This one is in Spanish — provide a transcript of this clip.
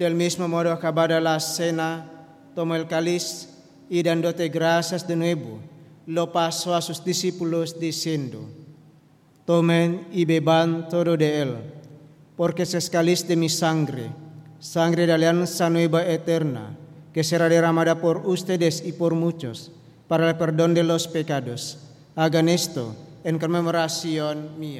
Del mismo modo, acabada la cena, tomó el cáliz y dándote gracias de nuevo, lo pasó a sus discípulos diciendo: tomen y beban todo de él, porque es cáliz de mi sangre, sangre de alianza nueva eterna, que será derramada por ustedes y por muchos, para el perdón de los pecados. Hagan esto en conmemoración mía.